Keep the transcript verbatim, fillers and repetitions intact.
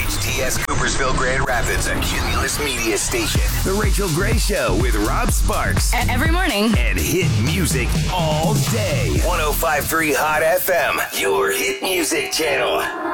H T S Coopersville Grand Rapids, a Cumulus Media station. The Rachel Gray Show with Rob Sparks. Every morning. And hit music all day. one oh five point three Hot F M, your hit music channel.